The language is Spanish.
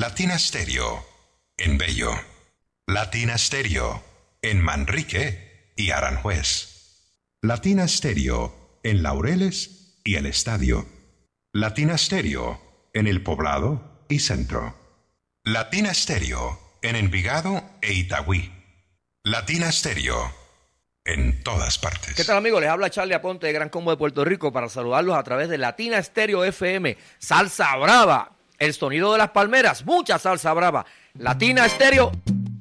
Latina Stereo en Bello. Latina Stereo en Manrique y Aranjuez. Latina Stereo en Laureles y El Estadio. Latina Stereo en El Poblado y Centro. Latina Stereo en Envigado e Itagüí. Latina Stereo en todas partes. ¿Qué tal, amigos? Les habla Charlie Aponte de Gran Combo de Puerto Rico para saludarlos a través de Latina Stereo FM. Salsa brava, el sonido de las palmeras, mucha salsa brava. Latina Stereo